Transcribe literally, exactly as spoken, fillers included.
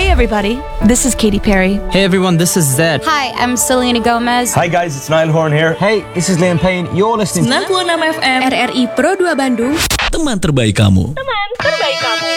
Hey everybody, this is Katy Perry. Hey everyone, this is Zed. Hi, I'm Selena Gomez. Hi guys, it's Niall Horan here. Hey, this is Liam Payne. You're listening to sembilan puluh enam F M R R I Pro dua Bandung. Teman terbaik kamu. Teman